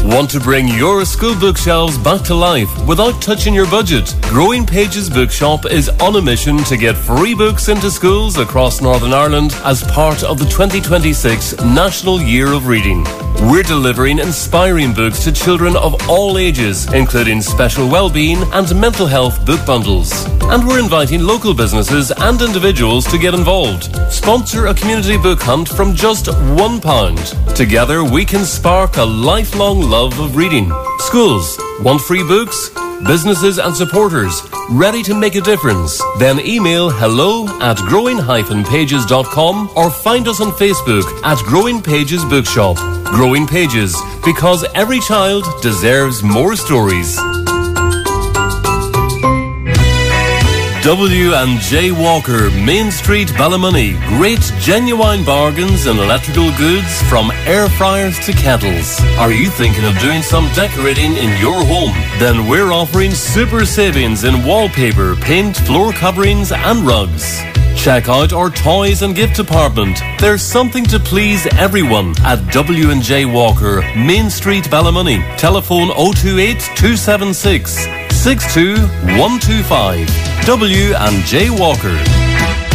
Want to bring your school bookshelves back to life without touching your budget? Growing Pages Bookshop is on a mission to get free books into schools across Northern Ireland as part of the 2026 National Year of Reading. We're delivering inspiring books to children of all ages, including special wellbeing and mental health book bundles. And we're inviting local businesses and individuals to get involved. Sponsor a community book hunt from just £1. Together we can spark a lifelong love of reading. Schools want free books? Businesses and supporters ready to make a difference? Then email hello@growing-pages.com or find us on Facebook at Growing Pages Bookshop. Growing Pages, because every child deserves more stories. W&J Walker, Main Street, Ballymoney. Great genuine bargains in electrical goods from air fryers to kettles. Are you thinking of doing some decorating in your home? Then we're offering super savings in wallpaper, paint, floor coverings and rugs. Check out our toys and gift department. There's something to please everyone at W&J Walker, Main Street, Ballymoney. Telephone 028 276 62125. W&J Walker.